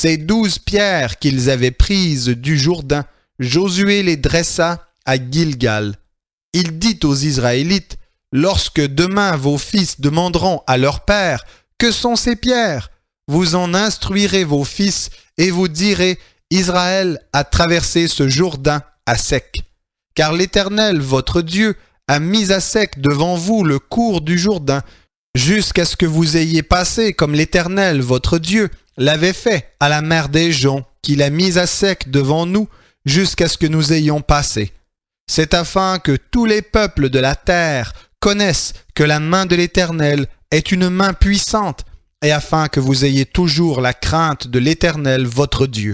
Ces 12 pierres qu'ils avaient prises du Jourdain, Josué les dressa à Gilgal. Il dit aux Israélites, « Lorsque demain vos fils demanderont à leur père, « Que sont ces pierres ?» Vous en instruirez vos fils et vous direz, « Israël a traversé ce Jourdain à sec. » Car l'Éternel, votre Dieu, a mis à sec devant vous le cours du Jourdain, jusqu'à ce que vous ayez passé comme l'Éternel, votre Dieu, l'avait fait à la mer des Joncs, qu'il a mis à sec devant nous, jusqu'à ce que nous ayons passé. C'est afin que tous les peuples de la terre connaissent que la main de l'Éternel est une main puissante, et afin que vous ayez toujours la crainte de l'Éternel, votre Dieu.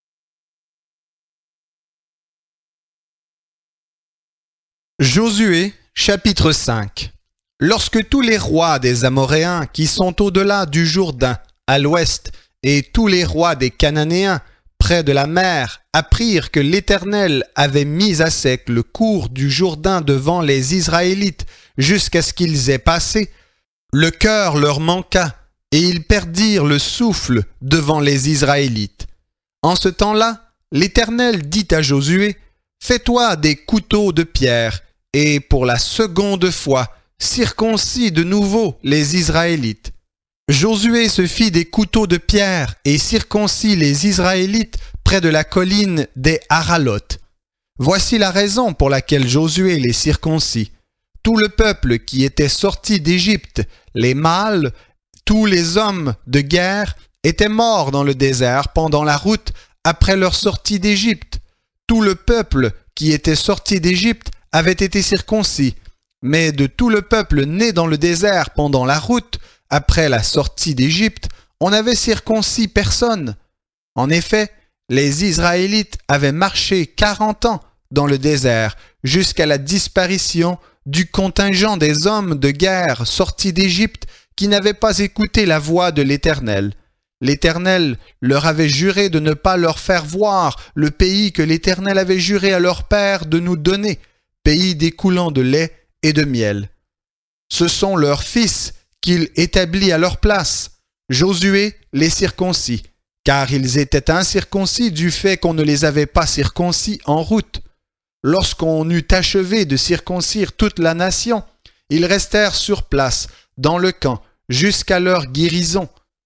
Josué, chapitre 5. Lorsque tous les rois des Amoréens qui sont au-delà du Jourdain, à l'ouest, et tous les rois des Cananéens, près de la mer, apprirent que l'Éternel avait mis à sec le cours du Jourdain devant les Israélites, jusqu'à ce qu'ils aient passé, le cœur leur manqua, et ils perdirent le souffle devant les Israélites. En ce temps-là, l'Éternel dit à Josué, « Fais-toi des couteaux de pierre, et pour la seconde fois, circoncis de nouveau les Israélites. » Josué se fit des couteaux de pierre et circoncis les Israélites près de la colline des Haralot. Voici la raison pour laquelle Josué les circoncis. Tout le peuple qui était sorti d'Égypte, les mâles, tous les hommes de guerre, étaient morts dans le désert pendant la route après leur sortie d'Égypte. Tout le peuple qui était sorti d'Égypte avait été circoncis, mais de tout le peuple né dans le désert pendant la route, après la sortie d'Égypte, on n'avait circoncis personne. En effet, les Israélites avaient marché 40 ans dans le désert jusqu'à la disparition du contingent des hommes de guerre sortis d'Égypte qui n'avaient pas écouté la voix de l'Éternel. L'Éternel leur avait juré de ne pas leur faire voir le pays que l'Éternel avait juré à leur père de nous donner, pays découlant de lait et de miel. Ce sont leurs fils qu'il établit à leur place. Josué les circoncis, car ils étaient incirconcis du fait qu'on ne les avait pas circoncis en route. Lorsqu'on eut achevé de circoncire toute la nation, ils restèrent sur place, dans le camp, jusqu'à leur guérison.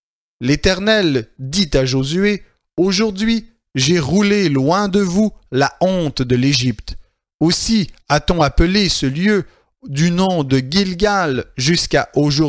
L'Éternel dit à Josué, « Aujourd'hui, j'ai roulé loin de vous la honte de l'Égypte. Aussi a-t-on appelé ce lieu du nom de Gilgal jusqu'à aujourd'hui. »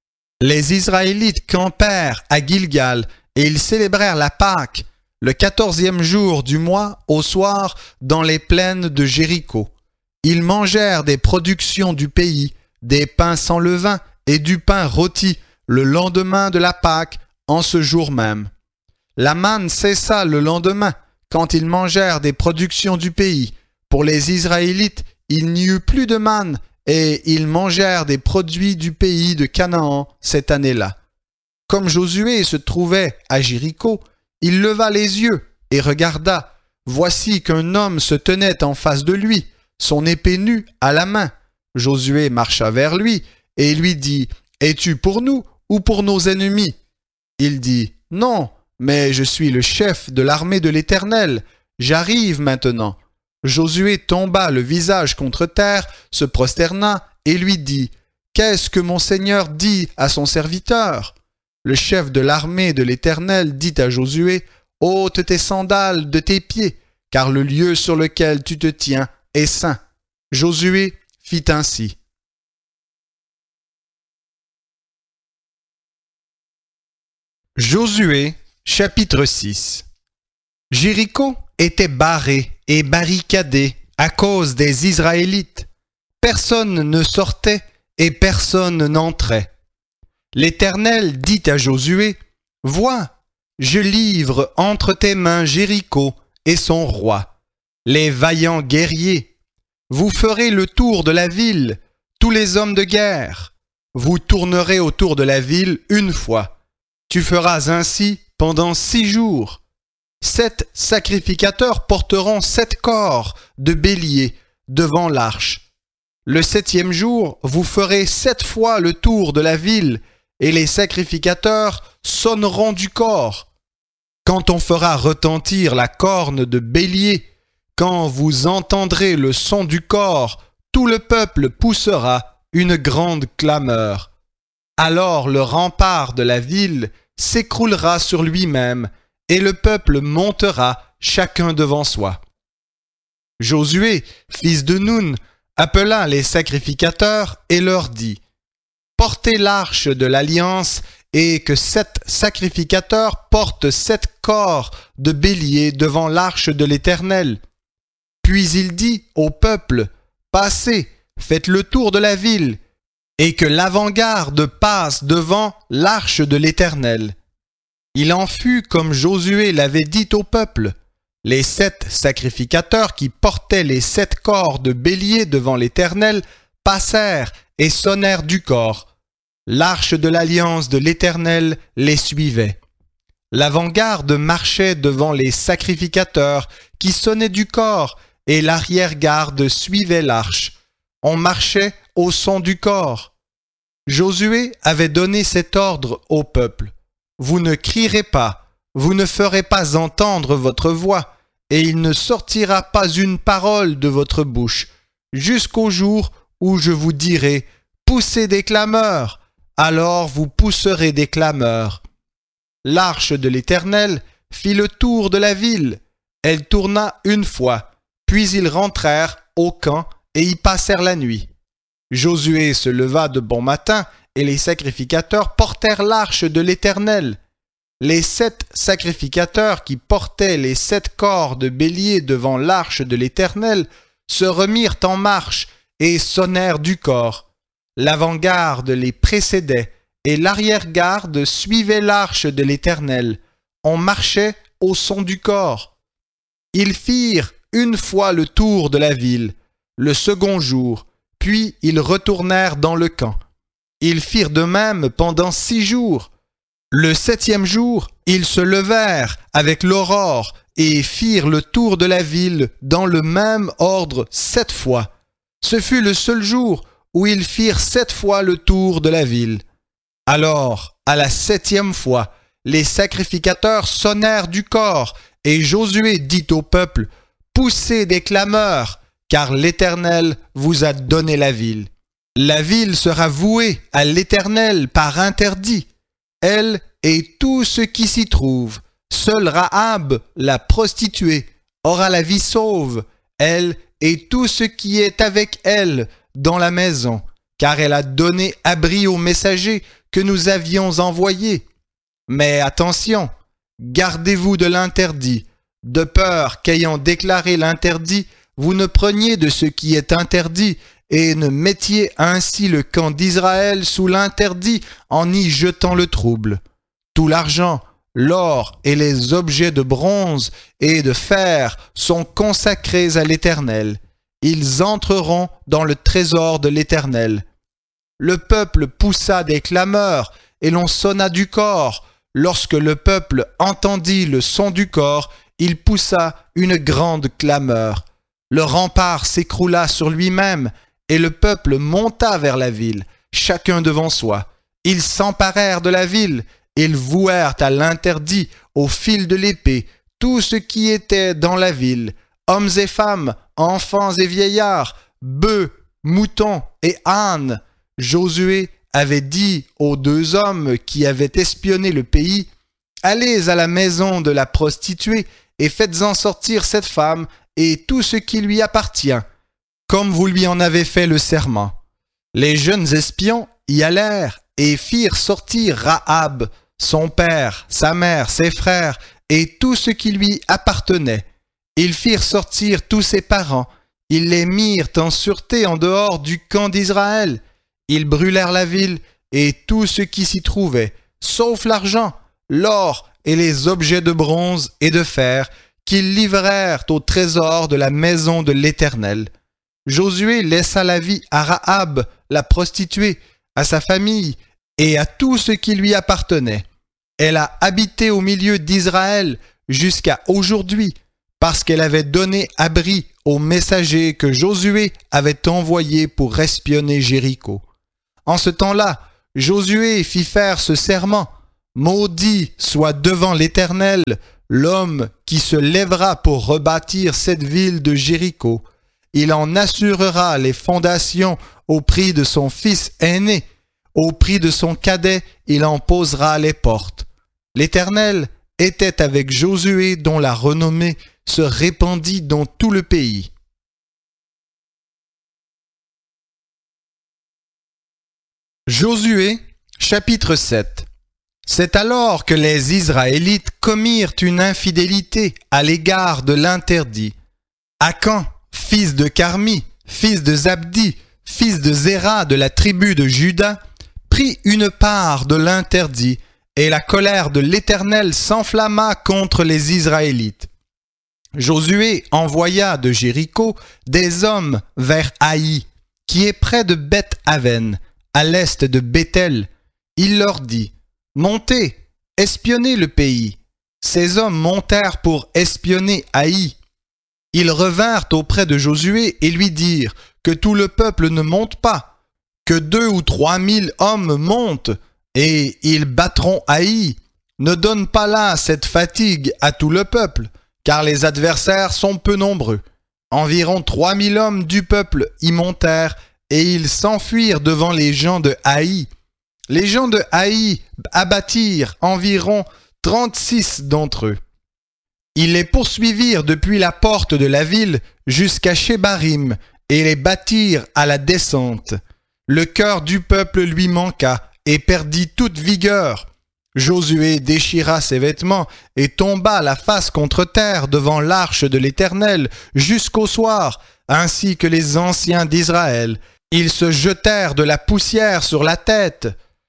Les Israélites campèrent à Gilgal et ils célébrèrent la Pâque, le 14e jour du mois au soir dans les plaines de Jéricho. Ils mangèrent des productions du pays, des pains sans levain et du pain rôti le lendemain de la Pâque en ce jour même. La manne cessa le lendemain quand ils mangèrent des productions du pays. Pour les Israélites, il n'y eut plus de manne et ils mangèrent des produits du pays de Canaan cette année-là. Comme Josué se trouvait à Jéricho, il leva les yeux et regarda. Voici qu'un homme se tenait en face de lui, son épée nue à la main. Josué marcha vers lui et lui dit, « Es-tu pour nous ou pour nos ennemis ?» Il dit, « Non, mais je suis le chef de l'armée de l'Éternel. J'arrive maintenant. » Josué tomba le visage contre terre, se prosterna et lui dit, « Qu'est-ce que mon Seigneur dit à son serviteur ?» Le chef de l'armée de l'Éternel dit à Josué, « Ôte tes sandales de tes pieds, car le lieu sur lequel tu te tiens est saint. » Josué fit ainsi. Josué, chapitre 6. Jéricho était barré et barricadé à cause des Israélites. Personne ne sortait et personne n'entrait. L'Éternel dit à Josué, « Vois, je livre entre tes mains Jéricho et son roi, les vaillants guerriers. Vous ferez le tour de la ville, tous les hommes de guerre. Vous tournerez autour de la ville une fois. Tu feras ainsi pendant 6 jours. 7 sacrificateurs porteront 7 corps de bélier devant l'arche. Le 7e jour, vous ferez 7 fois le tour de la ville, et les sacrificateurs sonneront du corps. quand on fera retentir la corne de bélier, quand vous entendrez le son du cor, tout le peuple poussera une grande clameur. Alors le rempart de la ville s'écroulera sur lui-même, et le peuple montera chacun devant soi. Josué, fils de Nun, appela les sacrificateurs et leur dit : Portez l'arche de l'alliance, et que 7 sacrificateurs portent 7 corps de bélier devant l'arche de l'Éternel. Puis il dit au peuple : Passez, faites le tour de la ville, et que l'avant-garde passe devant l'arche de l'Éternel. Il en fut comme Josué l'avait dit au peuple. Les 7 sacrificateurs qui portaient les 7 corps de bélier devant l'Éternel passèrent et sonnèrent du cor. L'arche de l'alliance de l'Éternel les suivait. L'avant-garde marchait devant les sacrificateurs qui sonnaient du cor, et l'arrière-garde suivait l'arche. On marchait au son du cor. Josué avait donné cet ordre au peuple : Vous ne crierez pas, vous ne ferez pas entendre votre voix, et il ne sortira pas une parole de votre bouche, jusqu'au jour où je vous dirai : Poussez des clameurs. Alors vous pousserez des clameurs. L'arche de l'Éternel fit le tour de la ville. Elle tourna une fois, puis ils rentrèrent au camp et y passèrent la nuit. Josué se leva de bon matin, et les sacrificateurs portèrent l'arche de l'Éternel. Les 7 sacrificateurs qui portaient les 7 corps de bélier devant l'arche de l'Éternel se remirent en marche et sonnèrent du cor. L'avant-garde les précédait, et l'arrière-garde suivait l'arche de l'Éternel. On marchait au son du cor. Ils firent une fois le tour de la ville, le second jour, puis ils retournèrent dans le camp. Ils firent de même pendant 6 jours. Le 7e jour, ils se levèrent avec l'aurore et firent le tour de la ville dans le même ordre 7 fois. Ce fut le seul jour où ils firent 7 fois le tour de la ville. Alors, à la 7e fois, les sacrificateurs sonnèrent du cor, et Josué dit au peuple : Poussez des clameurs, car l'Éternel vous a donné la ville. La ville sera vouée à l'Éternel par interdit, elle et tout ce qui s'y trouve. Seule Rahab, la prostituée, aura la vie sauve, elle et tout ce qui est avec elle dans la maison, car elle a donné abri aux messagers que nous avions envoyés. Mais attention, gardez-vous de l'interdit, de peur qu'ayant déclaré l'interdit, vous ne preniez de ce qui est interdit et ne mettiez ainsi le camp d'Israël sous l'interdit en y jetant le trouble. Tout l'argent, l'or et les objets de bronze et de fer sont consacrés à l'Éternel. Ils entreront dans le trésor de l'Éternel. Le peuple poussa des clameurs et l'on sonna du cor. Lorsque le peuple entendit le son du cor, il poussa une grande clameur. Le rempart s'écroula sur lui-même et le peuple monta vers la ville, chacun devant soi. Ils s'emparèrent de la ville, ils vouèrent à l'interdit au fil de l'épée tout ce qui était dans la ville, hommes et femmes, enfants et vieillards, bœufs, moutons et ânes. Josué avait dit aux 2 hommes qui avaient espionné le pays : Allez à la maison de la prostituée et faites-en sortir cette femme et tout ce qui lui appartient, comme vous lui en avez fait le serment. Les jeunes espions y allèrent et firent sortir Rahab, son père, sa mère, ses frères et tout ce qui lui appartenait. Ils firent sortir tous ses parents, ils les mirent en sûreté en dehors du camp d'Israël. Ils brûlèrent la ville et tout ce qui s'y trouvait, sauf l'argent, l'or et les objets de bronze et de fer qu'ils livrèrent au trésor de la maison de l'Éternel. Josué laissa la vie à Rahab, la prostituée, à sa famille et à tout ce qui lui appartenait. Elle a habité au milieu d'Israël jusqu'à aujourd'hui, parce qu'elle avait donné abri aux messagers que Josué avait envoyés pour espionner Jéricho. En ce temps-là, Josué fit faire ce serment : Maudit soit devant l'Éternel l'homme qui se lèvera pour rebâtir cette ville de Jéricho. Il en assurera les fondations au prix de son fils aîné. Au prix de son cadet, il en posera les portes. L'Éternel était avec Josué, dont la renommée se répandit dans tout le pays. Josué, chapitre 7. C'est alors que les Israélites commirent une infidélité à l'égard de l'interdit. Akan, fils de Carmi, fils de Zabdi, fils de Zéra de la tribu de Juda, prit une part de l'interdit, et la colère de l'Éternel s'enflamma contre les Israélites. Josué envoya de Jéricho des hommes vers Haï, qui est près de Beth-Aven, à l'est de Béthel. Il leur dit: « Montez, espionnez le pays. » Ces hommes montèrent pour espionner Haï. Ils revinrent auprès de Josué et lui dirent que tout le peuple ne monte pas, que 2 ou 3 000 hommes montent, et ils battront Haï. Ne donne pas là cette fatigue à tout le peuple, car les adversaires sont peu nombreux. Environ 3 000 hommes du peuple y montèrent, et ils s'enfuirent devant les gens de Haï. Les gens de Haï abattirent environ 36 d'entre eux. Ils les poursuivirent depuis la porte de la ville jusqu'à Shebarim et les battirent à la descente. Le cœur du peuple lui manqua et perdit toute vigueur. Josué déchira ses vêtements et tomba la face contre terre devant l'arche de l'Éternel jusqu'au soir, ainsi que les anciens d'Israël. Ils se jetèrent de la poussière sur la tête.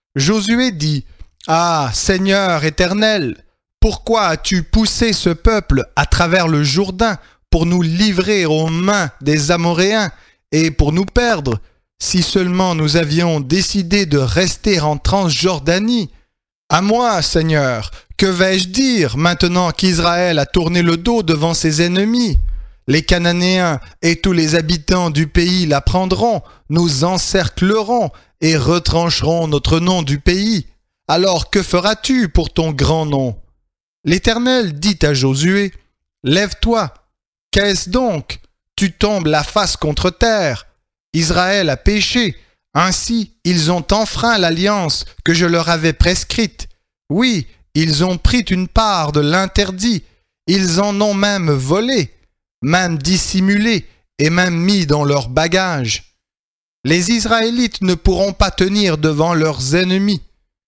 Josué dit: « Ah, Seigneur éternel, pourquoi as-tu poussé ce peuple à travers le Jourdain pour nous livrer aux mains des Amoréens et pour nous perdre, si seulement nous avions décidé de rester en Transjordanie? À moi, Seigneur, que vais-je dire maintenant qu'Israël a tourné le dos devant ses ennemis? Les Cananéens et tous les habitants du pays l'apprendront, nous encercleront et retrancheront notre nom du pays. Alors que feras-tu pour ton grand nom? » L'Éternel dit à Josué: « Lève-toi. Qu'est-ce donc? Tu tombes la face contre terre. Israël a péché. Ainsi, ils ont enfreint l'alliance que je leur avais prescrite. Oui, ils ont pris une part de l'interdit. Ils en ont même volé, même dissimulé et même mis dans leurs bagages. Les Israélites ne pourront pas tenir devant leurs ennemis.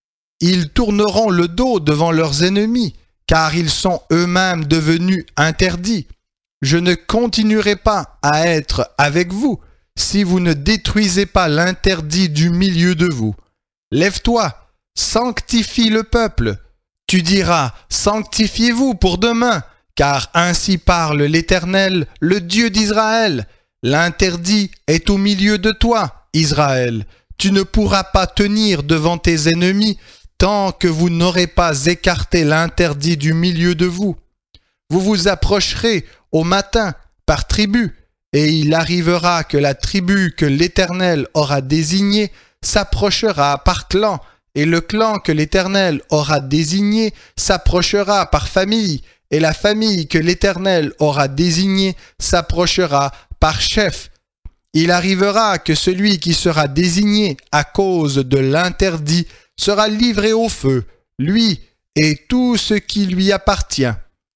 Ils tourneront le dos devant leurs ennemis, car ils sont eux-mêmes devenus interdits. Je ne continuerai pas à être avec vous si vous ne détruisez pas l'interdit du milieu de vous. Lève-toi, sanctifie le peuple. Tu diras: sanctifiez-vous pour demain, car ainsi parle l'Éternel, le Dieu d'Israël. L'interdit est au milieu de toi, Israël. Tu ne pourras pas tenir devant tes ennemis tant que vous n'aurez pas écarté l'interdit du milieu de vous. Vous vous approcherez au matin par tribu, et il arrivera que la tribu que l'Éternel aura désignée s'approchera par clan, et le clan que l'Éternel aura désigné s'approchera par famille, et la famille que l'Éternel aura désignée s'approchera par chef. Il arrivera que celui qui sera désigné à cause de l'interdit sera livré au feu, lui et tout ce qui lui appartient.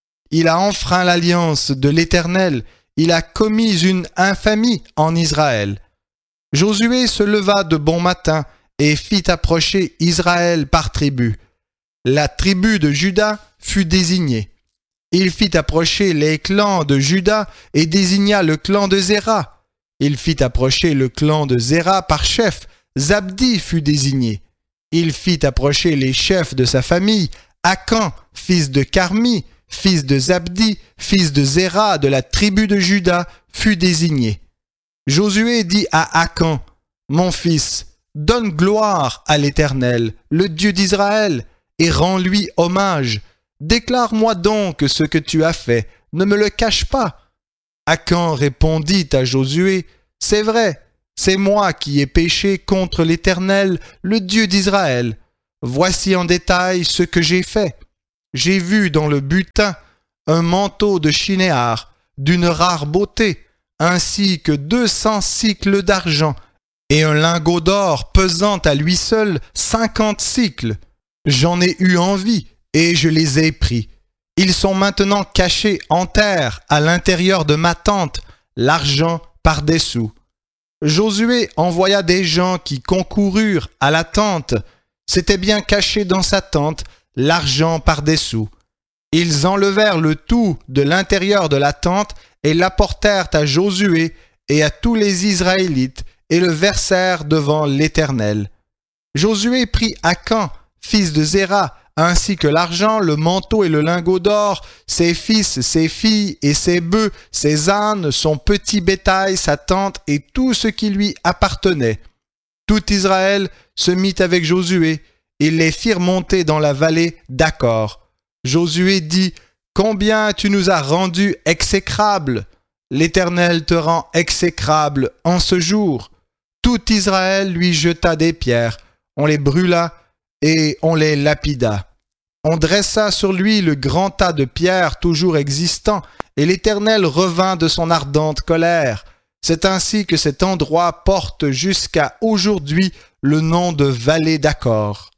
Il a enfreint l'alliance de l'Éternel, il a commis une infamie en Israël. Josué se leva de bon matin et fit approcher Israël par tribu. La tribu de Juda fut désignée. Il fit approcher les clans de Juda et désigna le clan de Zéra. Il fit approcher le clan de Zéra par chef. Zabdi fut désigné. Il fit approcher les chefs de sa famille. Akan, fils de Carmi, fils de Zabdi, fils de Zéra de la tribu de Juda, fut désigné. Josué dit à Akan: « Mon fils, donne gloire à l'Éternel, le Dieu d'Israël, et rends-lui hommage. Déclare-moi donc ce que tu as fait, ne me le cache pas. » Akan répondit à Josué: « C'est vrai, c'est moi qui ai péché contre l'Éternel, le Dieu d'Israël. Voici en détail ce que j'ai fait. J'ai vu dans le butin un manteau de chinéar, d'une rare beauté, ainsi que 200 cycles d'argent, et un lingot d'or pesant à lui seul 50 cycles. J'en ai eu envie, et je les ai pris. Ils sont maintenant cachés en terre, à l'intérieur de ma tente, l'argent par-dessous. Josué envoya des gens qui concoururent à la tente. C'était bien caché dans sa tente, l'argent par-dessous. Ils enlevèrent le tout de l'intérieur de la tente et l'apportèrent à Josué et à tous les Israélites et le versèrent devant l'Éternel. Josué prit Akan, fils de Zéra, ainsi que l'argent, le manteau et le lingot d'or, ses fils, ses filles et ses bœufs, ses ânes, son petit bétail, sa tente et tout ce qui lui appartenait. Tout Israël se mit avec Josué. Ils les firent monter dans la vallée d'Acor. Josué dit, « Combien tu nous as rendus exécrables! L'Éternel te rend exécrable en ce jour. » Tout Israël lui jeta des pierres. On les brûla et on les lapida. On dressa sur lui le grand tas de pierres toujours existant, et l'Éternel revint de son ardente colère. C'est ainsi que cet endroit porte jusqu'à aujourd'hui le nom de vallée d'Acor.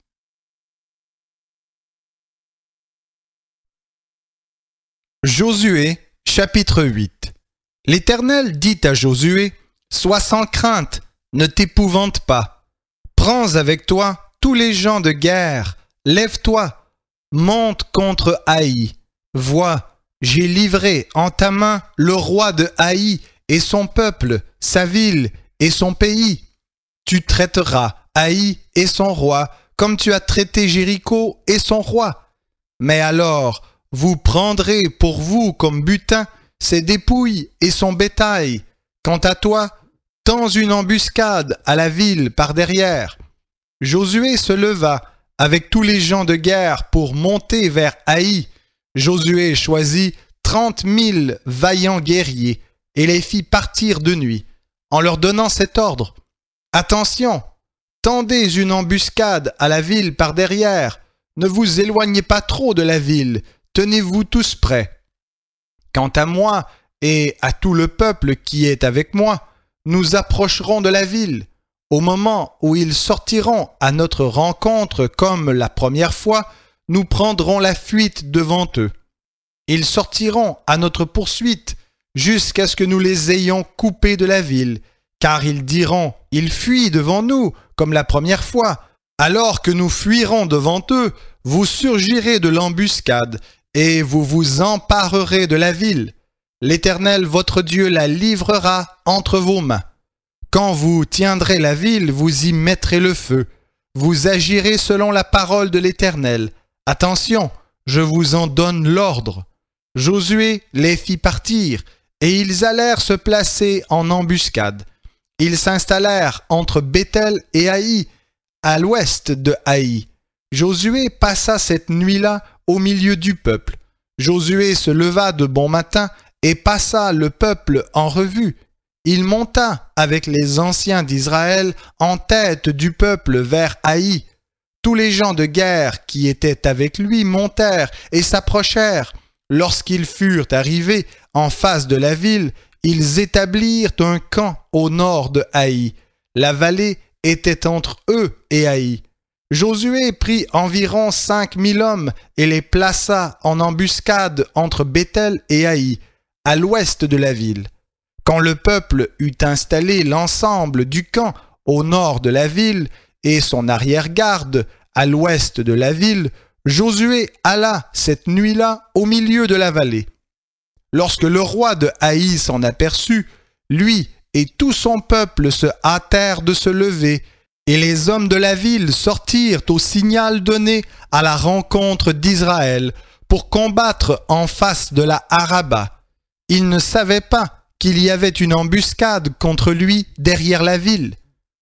Josué, chapitre 8. L'Éternel dit à Josué, « Sois sans crainte, ne t'épouvante pas. Prends avec toi tous les gens de guerre, lève-toi, monte contre Haï. Vois, j'ai livré en ta main le roi de Haï et son peuple, sa ville et son pays. Tu traiteras Haï et son roi comme tu as traité Jéricho et son roi. Mais alors, vous prendrez pour vous comme butin ses dépouilles et son bétail. Quant à toi, tends une embuscade à la ville par derrière. » Josué se leva avec tous les gens de guerre pour monter vers Haï. Josué choisit 30 000 vaillants guerriers et les fit partir de nuit, en leur donnant cet ordre. « Attention, tendez une embuscade à la ville par derrière. Ne vous éloignez pas trop de la ville. Tenez-vous tous prêts. Quant à moi et à tout le peuple qui est avec moi, nous approcherons de la ville. Au moment où ils sortiront à notre rencontre comme la première fois, nous prendrons la fuite devant eux. Ils sortiront à notre poursuite jusqu'à ce que nous les ayons coupés de la ville, car ils diront « Ils fuient devant nous comme la première fois ». Alors que nous fuirons devant eux, vous surgirez de l'embuscade et vous vous emparerez de la ville. L'Éternel votre Dieu la livrera entre vos mains. Quand vous tiendrez la ville, vous y mettrez le feu. Vous agirez selon la parole de l'Éternel. Attention, je vous en donne l'ordre. » Josué les fit partir, et ils allèrent se placer en embuscade. Ils s'installèrent entre Béthel et Haï, à l'ouest de Haï. Josué passa cette nuit-là au milieu du peuple. Josué se leva de bon matin et passa le peuple en revue. Il monta avec les anciens d'Israël en tête du peuple vers Haï. Tous les gens de guerre qui étaient avec lui montèrent et s'approchèrent. Lorsqu'ils furent arrivés en face de la ville, ils établirent un camp au nord de Haï. La vallée était entre eux et Haï. Josué prit environ 5 000 hommes et les plaça en embuscade entre Béthel et Haï, à l'ouest de la ville. Quand le peuple eut installé l'ensemble du camp au nord de la ville et son arrière-garde à l'ouest de la ville, Josué alla cette nuit-là au milieu de la vallée. Lorsque le roi de Haï s'en aperçut, lui et tout son peuple se hâtèrent de se lever, et les hommes de la ville sortirent au signal donné à la rencontre d'Israël pour combattre en face de la Araba. Ils ne savaient pas qu'il y avait une embuscade contre lui derrière la ville.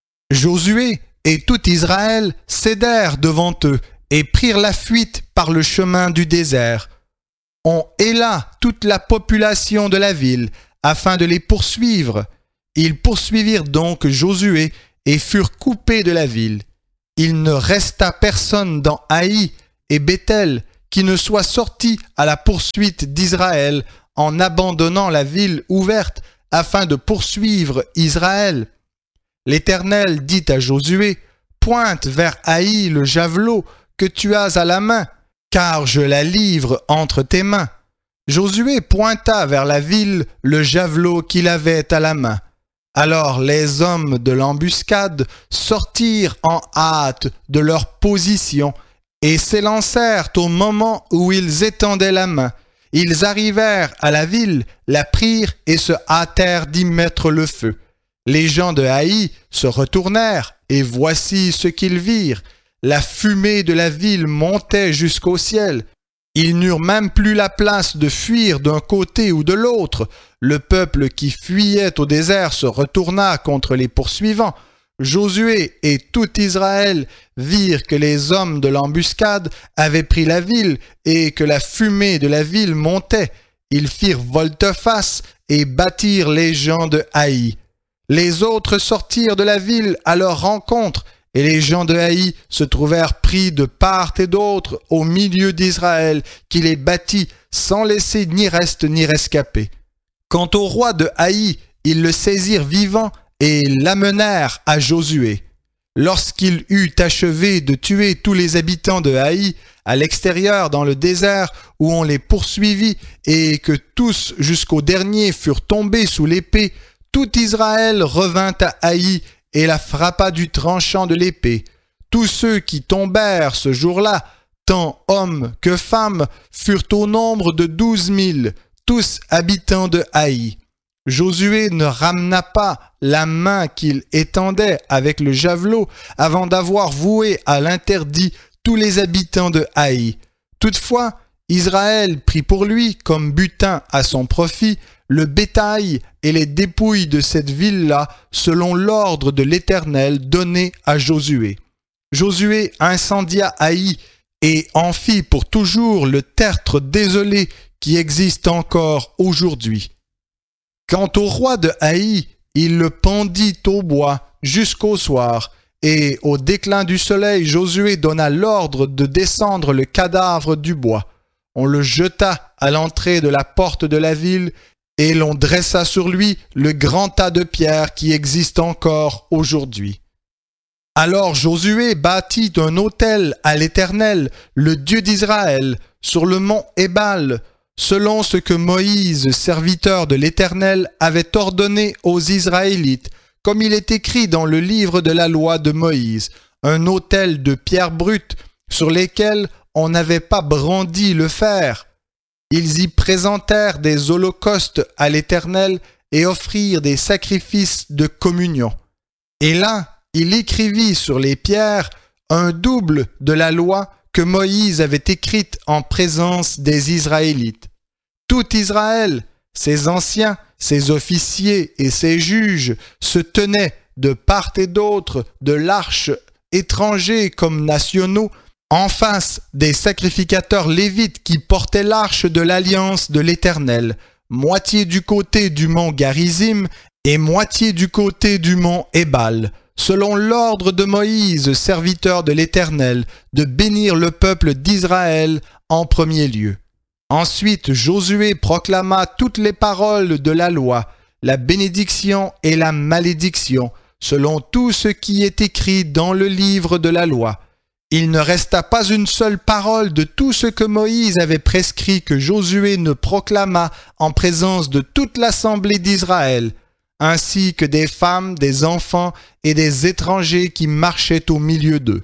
Josué et tout Israël cédèrent devant eux et prirent la fuite par le chemin du désert. On héla toute la population de la ville afin de les poursuivre. Ils poursuivirent donc Josué et furent coupés de la ville. Il ne resta personne dans Haï et Béthel qui ne soit sorti à la poursuite d'Israël en abandonnant la ville ouverte afin de poursuivre Israël. L'Éternel dit à Josué, « Pointe vers Haï le javelot que tu as à la main, car je la livre entre tes mains. » Josué pointa vers la ville le javelot qu'il avait à la main. Alors les hommes de l'embuscade sortirent en hâte de leur position et s'élancèrent au moment où ils étendaient la main. Ils arrivèrent à la ville, la prirent et se hâtèrent d'y mettre le feu. Les gens de Haï se retournèrent, et voici ce qu'ils virent. La fumée de la ville montait jusqu'au ciel. Ils n'eurent même plus la place de fuir d'un côté ou de l'autre. Le peuple qui fuyait au désert se retourna contre les poursuivants. Josué et tout Israël virent que les hommes de l'embuscade avaient pris la ville et que la fumée de la ville montait. Ils firent volte-face et battirent les gens de Haï. Les autres sortirent de la ville à leur rencontre, et les gens de Haï se trouvèrent pris de part et d'autre au milieu d'Israël, qui les battit sans laisser ni reste ni rescapé. Quant au roi de Haï, ils le saisirent vivant et l'amenèrent à Josué. Lorsqu'il eut achevé de tuer tous les habitants de Haï, à l'extérieur dans le désert où on les poursuivit, et que tous jusqu'au dernier furent tombés sous l'épée, tout Israël revint à Haï et la frappa du tranchant de l'épée. Tous ceux qui tombèrent ce jour-là, tant hommes que femmes, furent au nombre de 12 000, tous habitants de Haï. Josué ne ramena pas la main qu'il étendait avec le javelot avant d'avoir voué à l'interdit tous les habitants de Haï. Toutefois, Israël prit pour lui comme butin à son profit le bétail et les dépouilles de cette ville-là selon l'ordre de l'Éternel donné à Josué. Josué incendia Haï et en fit pour toujours le tertre désolé qui existe encore aujourd'hui. Quant au roi de Haï, il le pendit au bois jusqu'au soir, et au déclin du soleil, Josué donna l'ordre de descendre le cadavre du bois. On le jeta à l'entrée de la porte de la ville, et l'on dressa sur lui le grand tas de pierres qui existe encore aujourd'hui. Alors Josué bâtit un autel à l'Éternel, le Dieu d'Israël, sur le mont Ébal, selon ce que Moïse, serviteur de l'Éternel, avait ordonné aux Israélites, comme il est écrit dans le livre de la loi de Moïse, un autel de pierres brutes sur lesquelles on n'avait pas brandi le fer. Ils y présentèrent des holocaustes à l'Éternel et offrirent des sacrifices de communion. Et là, il écrivit sur les pierres un double de la loi que Moïse avait écrite en présence des Israélites. Tout Israël, ses anciens, ses officiers et ses juges se tenaient de part et d'autre de l'arche, étrangers comme nationaux, en face des sacrificateurs lévites qui portaient l'arche de l'alliance de l'Éternel, moitié du côté du mont Garizim et moitié du côté du mont Ébal, selon l'ordre de Moïse, serviteur de l'Éternel, de bénir le peuple d'Israël en premier lieu. Ensuite, Josué proclama toutes les paroles de la loi, la bénédiction et la malédiction, selon tout ce qui est écrit dans le livre de la loi. Il ne resta pas une seule parole de tout ce que Moïse avait prescrit que Josué ne proclama en présence de toute l'assemblée d'Israël, ainsi que des femmes, des enfants et des étrangers qui marchaient au milieu d'eux.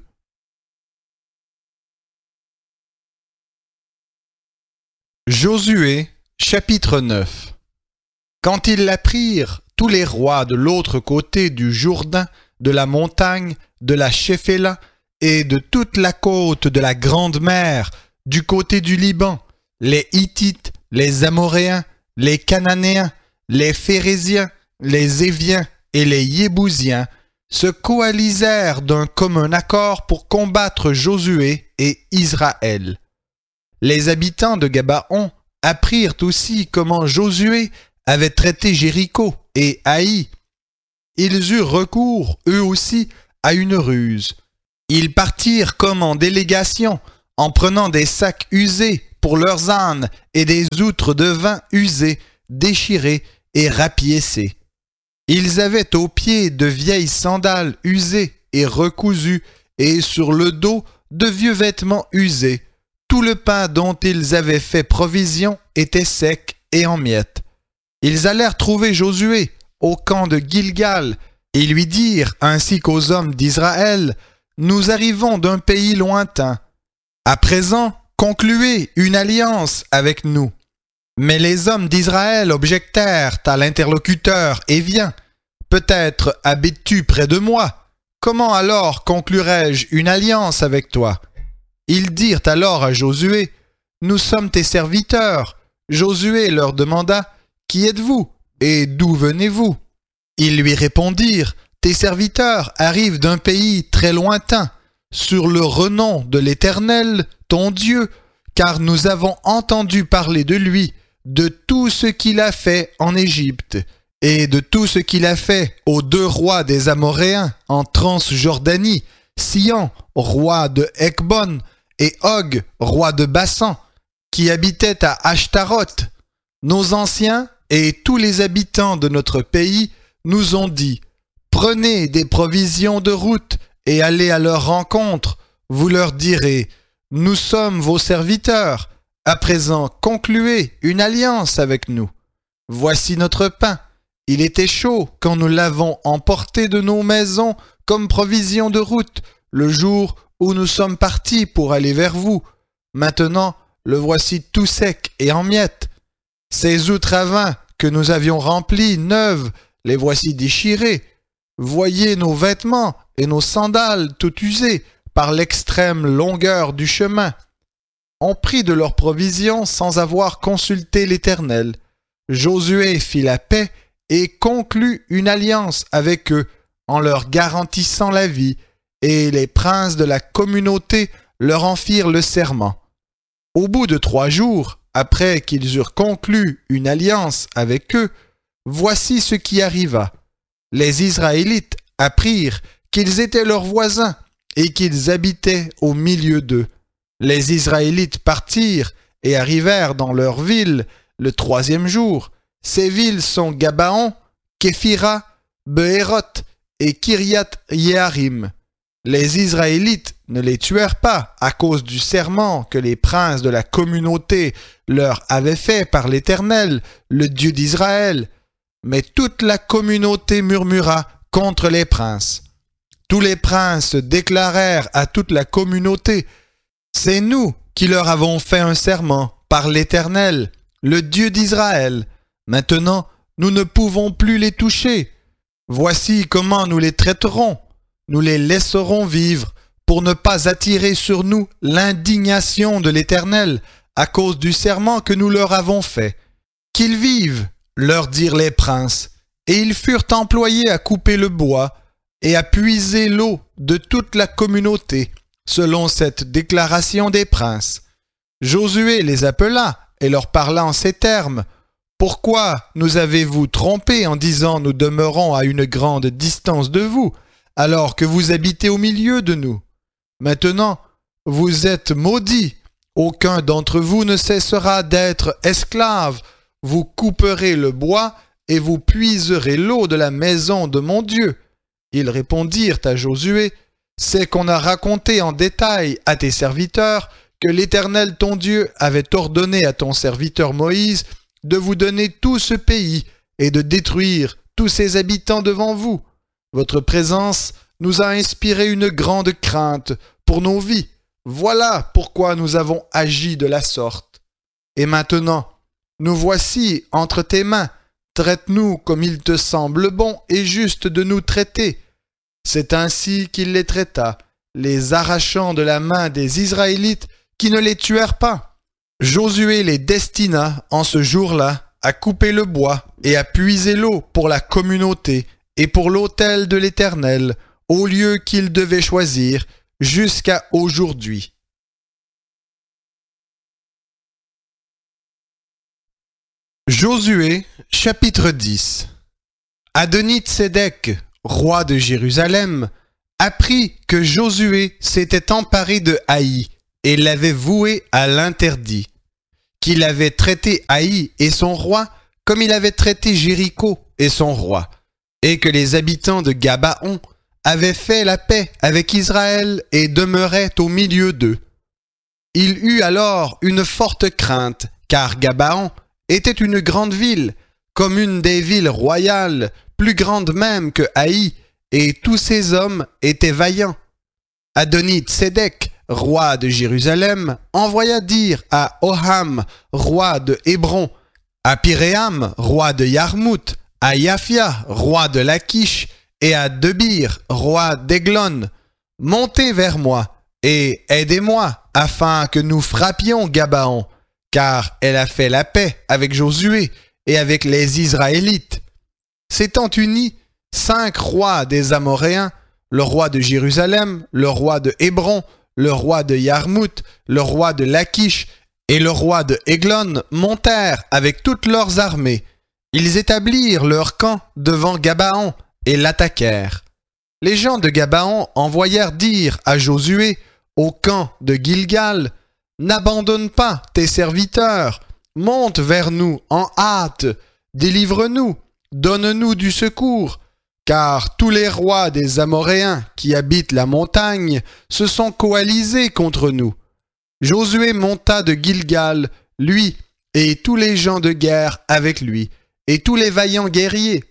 Josué, chapitre 9. Quand ils l'apprirent, tous les rois de l'autre côté du Jourdain, de la montagne, de la Shéphéla, et de toute la côte de la Grande Mer, du côté du Liban, les Hittites, les Amoréens, les Cananéens, les Phéréziens, les Éviens et les Yébousiens, se coalisèrent d'un commun accord pour combattre Josué et Israël. Les habitants de Gabaon apprirent aussi comment Josué avait traité Jéricho et Haï. Ils eurent recours, eux aussi, à une ruse. Ils partirent comme en délégation, en prenant des sacs usés pour leurs ânes et des outres de vin usées, déchirées et rapiécées. Ils avaient aux pieds de vieilles sandales usées et recousues, et sur le dos de vieux vêtements usés. Tout le pain dont ils avaient fait provision était sec et en miettes. Ils allèrent trouver Josué au camp de Gilgal et lui dirent, ainsi qu'aux hommes d'Israël, « Nous arrivons d'un pays lointain. À présent, concluez une alliance avec nous. » Mais les hommes d'Israël objectèrent à l'interlocuteur et viens, peut-être habites-tu près de moi. Comment alors conclurai-je une alliance avec toi? Ils dirent alors à Josué, nous sommes tes serviteurs. Josué leur demanda, qui êtes-vous et d'où venez-vous? Ils lui répondirent, tes serviteurs arrivent d'un pays très lointain, sur le renom de l'Éternel, ton Dieu, car nous avons entendu parler de lui, de tout ce qu'il a fait en Égypte, et de tout ce qu'il a fait aux 2 rois des Amoréens en Transjordanie, Sihon, roi de Hecbon, et Og, roi de Bassan, qui habitaient à Ashtaroth. Nos anciens et tous les habitants de notre pays nous ont dit, prenez des provisions de route et allez à leur rencontre. Vous leur direz, nous sommes vos serviteurs. À présent, concluez une alliance avec nous. Voici notre pain. Il était chaud quand nous l'avons emporté de nos maisons comme provision de route le jour où nous sommes partis pour aller vers vous. Maintenant, le voici tout sec et en miettes. Ces outres à vin que nous avions remplies, neuves, les voici déchirées. Voyez nos vêtements et nos sandales tout usées par l'extrême longueur du chemin. On prit de leurs provisions sans avoir consulté l'Éternel. Josué fit la paix et conclut une alliance avec eux en leur garantissant la vie, et les princes de la communauté leur en firent le serment. Au bout de 3 jours, après qu'ils eurent conclu une alliance avec eux, voici ce qui arriva. Les Israélites apprirent qu'ils étaient leurs voisins et qu'ils habitaient au milieu d'eux. Les Israélites partirent et arrivèrent dans leur ville le 3e jour. Ces villes sont Gabaon, Képhira, Beéroth et Kiriath-Yearim. Les Israélites ne les tuèrent pas à cause du serment que les princes de la communauté leur avaient fait par l'Éternel, le Dieu d'Israël. Mais toute la communauté murmura contre les princes. Tous les princes déclarèrent à toute la communauté, « C'est nous qui leur avons fait un serment par l'Éternel, le Dieu d'Israël. Maintenant, nous ne pouvons plus les toucher. Voici comment nous les traiterons. Nous les laisserons vivre pour ne pas attirer sur nous l'indignation de l'Éternel à cause du serment que nous leur avons fait. Qu'ils vivent, leur dirent les princes, et ils furent employés à couper le bois et à puiser l'eau de toute la communauté, selon cette déclaration des princes. Josué les appela et leur parla en ces termes. « Pourquoi nous avez-vous trompés en disant nous demeurons à une grande distance de vous, alors que vous habitez au milieu de nous? Maintenant, vous êtes maudits. Aucun d'entre vous ne cessera d'être esclave. Vous couperez le bois et vous puiserez l'eau de la maison de mon Dieu. » Ils répondirent à Josué, « C'est qu'on a raconté en détail à tes serviteurs que l'Éternel ton Dieu avait ordonné à ton serviteur Moïse de vous donner tout ce pays et de détruire tous ses habitants devant vous. Votre présence nous a inspiré une grande crainte pour nos vies. Voilà pourquoi nous avons agi de la sorte. Et maintenant, nous voici entre tes mains. Traite-nous comme il te semble bon et juste de nous traiter. » C'est ainsi qu'il les traita, les arrachant de la main des Israélites qui ne les tuèrent pas. Josué les destina en ce jour-là à couper le bois et à puiser l'eau pour la communauté et pour l'autel de l'Éternel, au lieu qu'il devait choisir jusqu'à aujourd'hui. Josué, chapitre 10. Adonit-Sédec, roi de Jérusalem, apprit que Josué s'était emparé de Haï et l'avait voué à l'interdit, qu'il avait traité Haï et son roi comme il avait traité Jéricho et son roi, et que les habitants de Gabaon avaient fait la paix avec Israël et demeuraient au milieu d'eux. Il eut alors une forte crainte, car Gabaon était une grande ville, comme une des villes royales, plus grande même que Haï, et tous ses hommes étaient vaillants. Adoni-Tsédek, roi de Jérusalem, envoya dire à Oham, roi de Hébron, à Piréam, roi de Yarmout, à Yaphia, roi de Lachish, et à Debir, roi d'Eglon, « Montez vers moi, et aidez-moi, afin que nous frappions Gabaon, car elle a fait la paix avec Josué et avec les Israélites. » S'étant unis, 5 rois des Amoréens, le roi de Jérusalem, le roi de Hébron, le roi de Yarmout, le roi de Lachish et le roi de Eglon montèrent avec toutes leurs armées. Ils établirent leur camp devant Gabaon et l'attaquèrent. Les gens de Gabaon envoyèrent dire à Josué au camp de Gilgal, « N'abandonne pas tes serviteurs, monte vers nous en hâte, délivre-nous, donne-nous du secours, car tous les rois des Amoréens qui habitent la montagne se sont coalisés contre nous. » Josué monta de Gilgal, lui et tous les gens de guerre avec lui, et tous les vaillants guerriers.